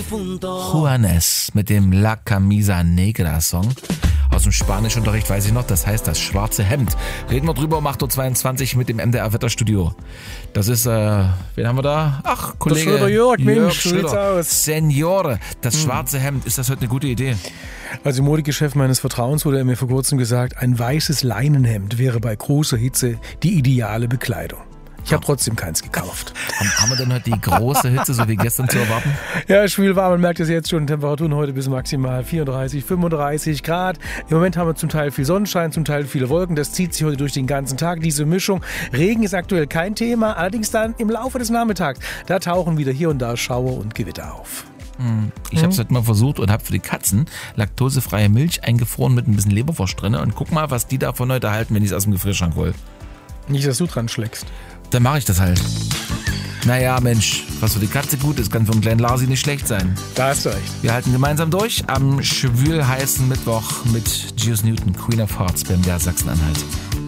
Juanes mit dem La Camisa Negra Song. Aus dem Spanischunterricht weiß ich noch, das heißt das schwarze Hemd. Reden wir drüber um 8.22 Uhr mit dem MDR Wetterstudio. Das ist, wen haben wir da? Ach, Kollege Jörg Schröder. aus. Seniore, das schwarze Hemd. Ist das heute eine gute Idee? Also im Modegeschäft meines Vertrauens wurde mir vor kurzem gesagt, ein weißes Leinenhemd wäre bei großer Hitze die ideale Bekleidung. Ich habe trotzdem keins gekauft. Haben wir denn heute die große Hitze, so wie gestern, zu erwarten? Ja, schwül warm, man merkt es jetzt schon. Temperaturen heute bis maximal 34, 35 Grad. Im Moment haben wir zum Teil viel Sonnenschein, zum Teil viele Wolken. Das zieht sich heute durch den ganzen Tag, diese Mischung. Regen ist aktuell kein Thema, allerdings dann im Laufe des Nachmittags. Da tauchen wieder hier und da Schauer und Gewitter auf. Ich habe es heute mal versucht und habe für die Katzen laktosefreie Milch eingefroren mit ein bisschen Leberwurst drin. Und guck mal, was die davon heute halten, wenn ich es aus dem Gefrierschrank hole. Nicht, dass du dran schlägst. Dann mache ich das halt. Naja, Mensch, was für die Katze gut ist, kann für einen kleinen Larsi nicht schlecht sein. Da hast du recht. Wir halten gemeinsam durch am schwül heißen Mittwoch mit Gius Newton, Queen of Hearts beim MDR Sachsen-Anhalt.